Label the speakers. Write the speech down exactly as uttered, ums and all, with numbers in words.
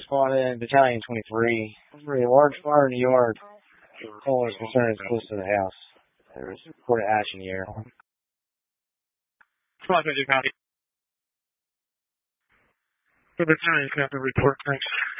Speaker 1: squad in Battalion twenty-three. There's a large fire in the yard. Caller is concerned it's close to the house. There's reported ash in the air.
Speaker 2: Squad twenty-two, copy. The battalion, captain, report, thanks.